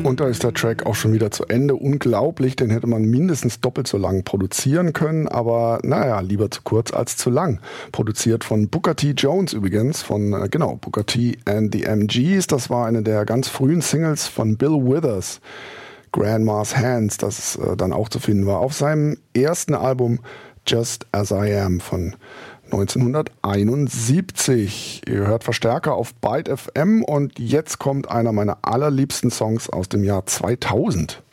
Und da ist der Track auch schon wieder zu Ende. Unglaublich, den hätte man mindestens doppelt so lang produzieren können, aber naja, lieber zu kurz als zu lang. Produziert von Booker T. Jones übrigens, von Booker T. and the MGs. Das war eine der ganz frühen Singles von Bill Withers, Grandma's Hands, das dann auch zu finden war auf seinem ersten Album Just As I Am von 1971. Ihr hört Verstärker auf Byte FM und jetzt kommt einer meiner allerliebsten Songs aus dem Jahr 2000.